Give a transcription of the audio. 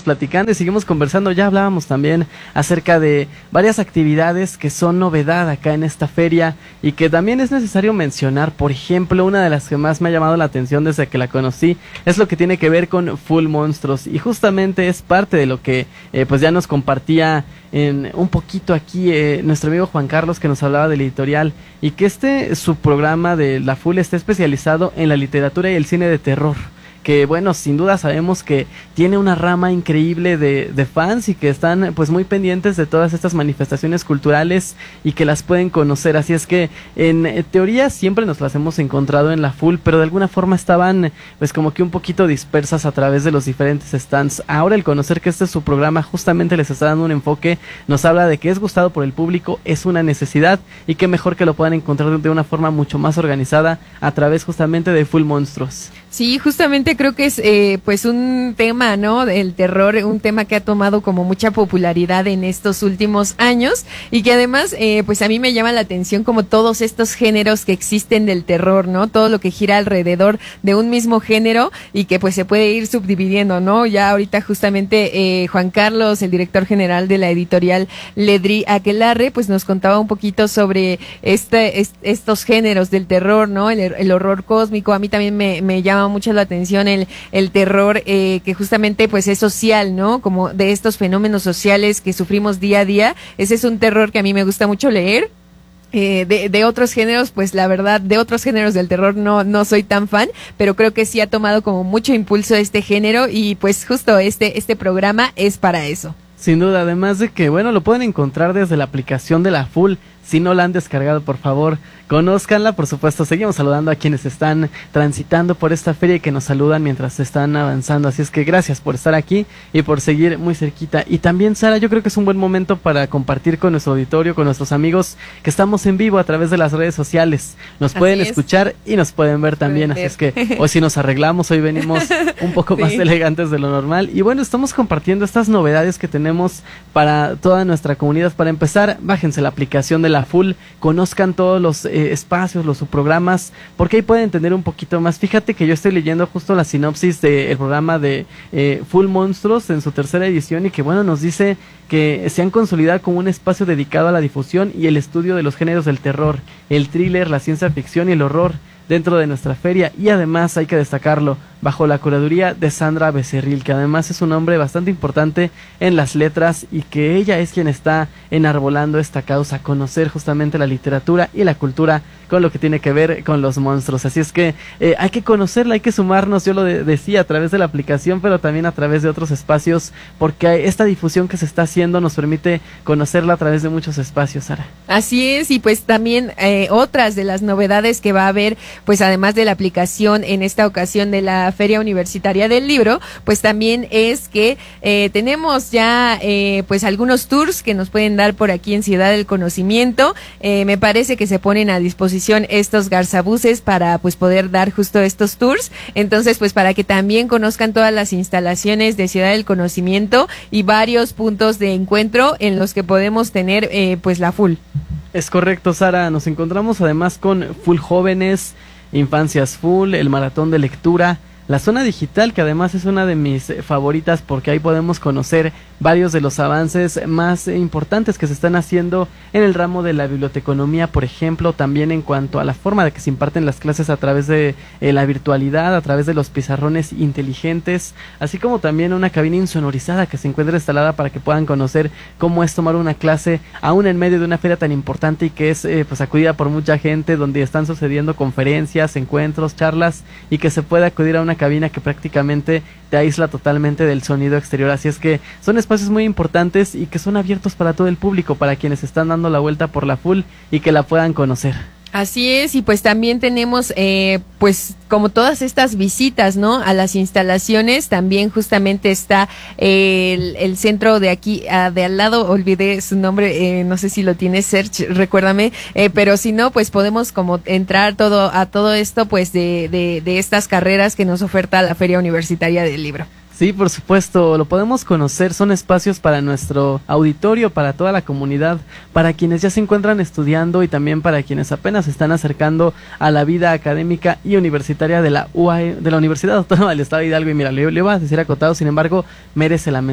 platicando y seguimos conversando. Ya hablábamos también acerca de varias actividades que son novedad acá en esta feria y que también es necesario mencionar. Por ejemplo, una de las que más me ha llamado la atención desde que la conocí es lo que tiene que ver con Full Monstruos, y justamente es parte de lo que pues ya nos compartía en un poquito aquí nuestro amigo Juan Carlos, que nos hablaba del editorial, y que su programa de la Full está especializado en la literatura y el cine de terror, que bueno, sin duda sabemos que tiene una rama increíble de fans y que están pues muy pendientes de todas estas manifestaciones culturales y que las pueden conocer. Así es que en teoría siempre nos las hemos encontrado en la Full, pero de alguna forma estaban pues como que un poquito dispersas a través de los diferentes stands. Ahora el conocer que este es su programa justamente les está dando un enfoque, nos habla de que es gustado por el público, es una necesidad, y que mejor que lo puedan encontrar de una forma mucho más organizada a través justamente de Full Monstruos. Sí, justamente creo que es pues un tema, ¿no? El terror, un tema que ha tomado como mucha popularidad en estos últimos años, y que además pues a mí me llama la atención como todos estos géneros que existen del terror, ¿no? Todo lo que gira alrededor de un mismo género y que pues se puede ir subdividiendo, ¿no? Ya ahorita justamente Juan Carlos, el director general de la editorial Ledri Aquelarre, pues nos contaba un poquito sobre estos géneros del terror, ¿no? El horror cósmico. A mí también me llama mucho la atención el terror que justamente pues es social, ¿no? Como de estos fenómenos sociales que sufrimos día a día. Ese es un terror que a mí me gusta mucho leer. De otros géneros, pues la verdad, de otros géneros del terror no soy tan fan, pero creo que sí ha tomado como mucho impulso este género, y pues justo este programa es para eso. Sin duda, además de que, bueno, lo pueden encontrar desde la aplicación de la Full. Si no la han descargado, por favor, conózcanla. Por supuesto, seguimos saludando a quienes están transitando por esta feria y que nos saludan mientras están avanzando. Así es que gracias por estar aquí y por seguir muy cerquita. Y también, Sara, yo creo que es un buen momento para compartir con nuestro auditorio, con nuestros amigos, que estamos en vivo a través de las redes sociales. Nos pueden escuchar y nos pueden ver también. Así es que hoy sí nos arreglamos, hoy venimos un poco más elegantes de lo normal. Y bueno, estamos compartiendo estas novedades que tenemos para toda nuestra comunidad. Para empezar, bájense la aplicación de la Full, conozcan todos los espacios, los subprogramas, porque ahí pueden entender un poquito más. Fíjate que yo estoy leyendo justo la sinopsis del programa de Full Monstruos en su tercera edición, y que bueno, nos dice que se han consolidado como un espacio dedicado a la difusión y el estudio de los géneros del terror, el thriller, la ciencia ficción y el horror dentro de nuestra feria. Y además hay que destacarlo, bajo la curaduría de Sandra Becerril, que además es un hombre bastante importante en las letras, y que ella es quien está enarbolando esta causa, conocer justamente la literatura y la cultura con lo que tiene que ver con los monstruos. Así es que hay que conocerla, hay que sumarnos, yo lo decía, a través de la aplicación, pero también a través de otros espacios, porque esta difusión que se está haciendo nos permite conocerla a través de muchos espacios, Sara. Así es, y pues también otras de las novedades que va a haber, pues además de la aplicación en esta ocasión de la Feria Universitaria del Libro, pues también es que tenemos ya pues algunos tours que nos pueden dar por aquí en Ciudad del Conocimiento. Me parece que se ponen a disposición estos garzabuses para pues poder dar justo estos tours. Entonces pues para que también conozcan todas las instalaciones de Ciudad del Conocimiento y varios puntos de encuentro en los que podemos tener pues la Full. Es correcto, Sara. Nos encontramos además con Full Jóvenes, Infancias Full, el Maratón de Lectura, la Zona Digital, que además es una de mis favoritas porque ahí podemos conocer varios de los avances más importantes que se están haciendo en el ramo de la biblioteconomía, por ejemplo, también en cuanto a la forma de que se imparten las clases a través de la virtualidad, a través de los pizarrones inteligentes, así como también una cabina insonorizada que se encuentra instalada para que puedan conocer cómo es tomar una clase aún en medio de una feria tan importante y que es pues acudida por mucha gente, donde están sucediendo conferencias, encuentros, charlas, y que se puede acudir a una cabina que prácticamente te aísla totalmente del sonido exterior. Así es que son espacios muy importantes y que son abiertos para todo el público, para quienes están dando la vuelta por la Full y que la puedan conocer. Así es, y pues también tenemos pues como todas estas visitas, ¿no? A las instalaciones. También justamente está el centro de aquí, de al lado, olvidé su nombre, no sé si lo tienes, Serge, recuérdame, pero si no, pues podemos como entrar a todo esto pues de estas carreras que nos oferta la Feria Universitaria del Libro. Sí, por supuesto, lo podemos conocer, son espacios para nuestro auditorio, para toda la comunidad, para quienes ya se encuentran estudiando y también para quienes apenas se están acercando a la vida académica y universitaria de la UAE, de la Universidad Autónoma del Estado de Hidalgo. Y mira, le iba a decir acotado, sin embargo, merece la mención.